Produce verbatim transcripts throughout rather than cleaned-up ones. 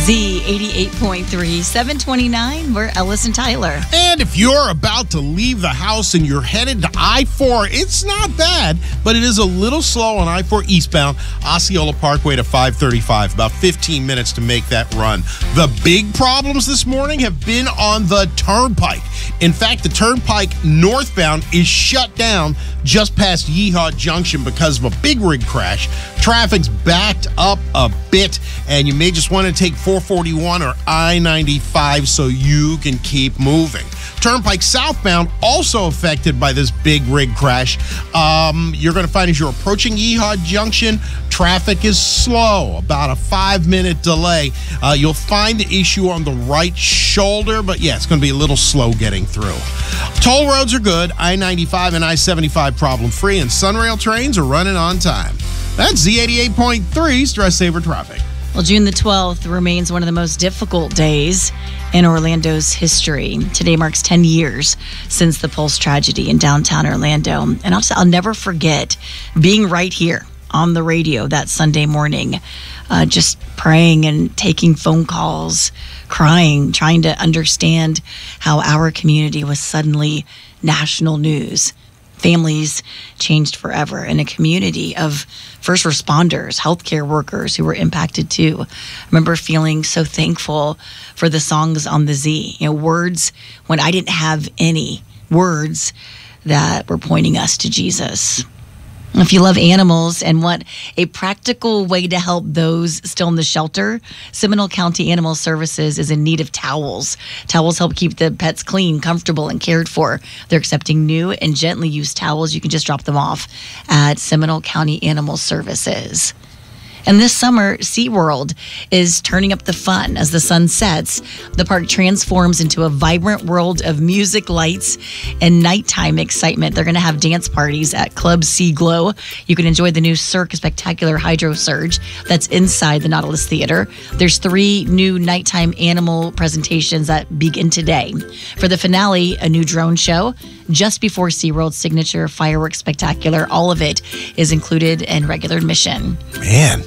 Z eighty-eight point three, seven twenty-nine, we're Ellis and Tyler. And if you're about to leave the house and you're headed to I four, it's not bad, but it is a little slow on I four eastbound, Osceola Parkway to five thirty-five, about fifteen minutes to make that run. The big problems this morning have been on the Turnpike. In fact, the Turnpike northbound is shut down just past Yeehaw Junction because of a big rig crash. Traffic's backed up a bit, and you may just want to take four forty-one or I ninety-five so you can keep moving. Turnpike southbound also affected by this big rig crash. Um, you're going to find as you're approaching Yeehaw Junction, traffic is slow, about a five-minute delay. Uh, you'll find the issue on the right shoulder, but yeah, it's going to be a little slow getting through. Toll roads are good. I ninety-five and I seventy-five problem-free, and Sunrail trains are running on time. That's Z eighty-eight point three Stress Saver Traffic. Well, June the twelfth remains one of the most difficult days in Orlando's history. Today marks ten years since the Pulse tragedy in downtown Orlando. And I'll, I'll never forget being right here on the radio that Sunday morning, uh, just praying and taking phone calls, crying, trying to understand how our community was suddenly national news. Families changed forever in a community of first responders, healthcare workers who were impacted too. I remember feeling so thankful for the songs on the Z. You know, words when I didn't have any words that were pointing us to Jesus. If you love animals and want a practical way to help those still in the shelter, Seminole County Animal Services is in need of towels. Towels help keep the pets clean, comfortable, and cared for. They're accepting new and gently used towels. You can just drop them off at Seminole County Animal Services. And this summer, SeaWorld is turning up the fun as the sun sets. The park transforms into a vibrant world of music, lights, and nighttime excitement. They're going to have dance parties at Club Sea Glow. You can enjoy the new Cirque Spectacular Hydro Surge that's inside the Nautilus Theater. There's three new nighttime animal presentations that begin today. For the finale, a new drone show. Just before SeaWorld's signature fireworks spectacular, all of it is included in regular admission. Man,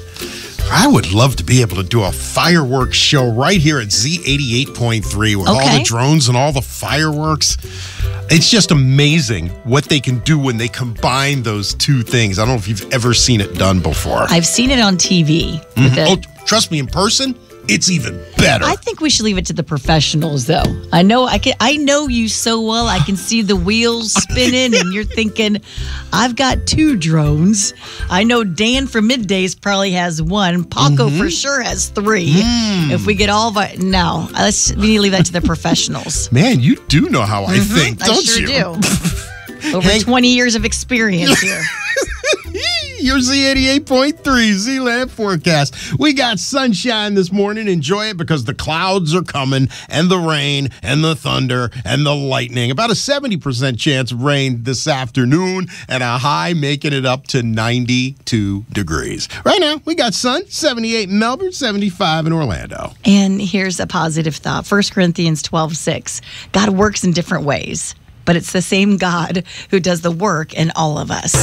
I would love to be able to do a fireworks show right here at Z eighty-eight point three with Okay. all the drones and all the fireworks. It's just amazing what they can do when they combine those two things. I don't know if you've ever seen it done before. I've seen it on T V. Mhm. with the- Oh, trust me, in person, it's even better. I think we should leave it to the professionals, though. I know I can. I know you so well. I can see the wheels spinning, and you're thinking, "I've got two drones." I know Dan from Middays probably has one. Paco Mm-hmm. for sure has three. Mm. If we get all of our, no, let's we need to leave that to the professionals. Man, you do know how I think, I don't sure you? do. Over Hey. twenty years of experience here. Your Z eighty-eight point three Z-Land forecast. We got sunshine this morning. Enjoy it because the clouds are coming, and the rain, and the thunder, and the lightning. About a seventy percent chance of rain this afternoon, and a high making it up to ninety-two degrees. Right now, we got sun, seventy-eight in Melbourne, seventy-five in Orlando. And here's a positive thought. First Corinthians twelve six. God works in different ways, but it's the same God who does the work in all of us.